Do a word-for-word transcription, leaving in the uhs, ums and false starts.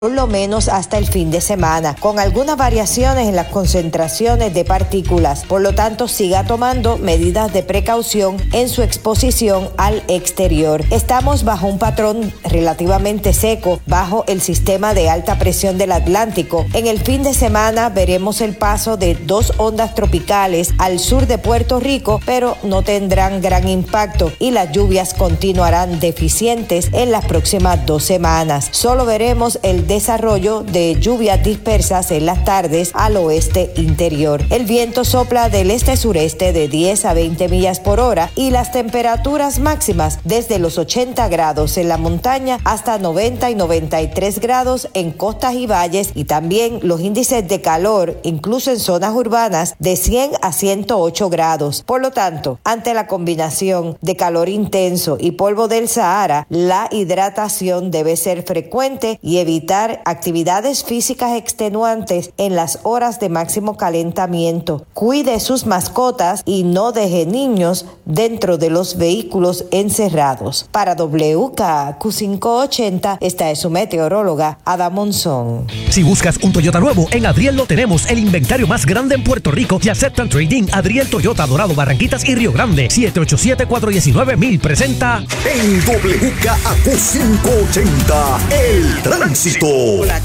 por lo menos hasta el fin de semana, con algunas variaciones en las concentraciones de partículas. Por lo tanto, siga tomando medidas de precaución en su exposición al exterior. Estamos bajo un patrón relativamente seco bajo el sistema de alta presión del Atlántico. En el fin de semana veremos el paso de dos ondas tropicales al sur de Puerto Rico, pero no tendrán gran impacto y las lluvias continuarán deficientes en las próximas dos semanas. Solo veremos el desarrollo de lluvias dispersas en las tardes al oeste interior. El viento sopla del este-sureste de diez a veinte millas por hora y las temperaturas máximas desde los ochenta grados en la montaña hasta noventa y noventa y tres grados en costas y valles, y también los índices de calor, incluso en zonas urbanas, de cien a ciento ocho grados. Por lo tanto, ante la combinación de calor intenso y polvo del Sahara, la hidratación debe ser frecuente y evitar actividades físicas extenuantes en las horas de máximo calentamiento. Cuide sus mascotas y no deje niños dentro de los vehículos encerrados. Para W K Q quinientos ochenta, esta es su meteoróloga Ada Monzón. Si buscas un Toyota nuevo, en Adriel lo tenemos, el inventario más grande en Puerto Rico y aceptan trading. Adriel Toyota, Dorado, Barranquitas y Río Grande. siete ocho siete, cuatro uno nueve, mil presenta en W K Q quinientos ochenta, el tránsito.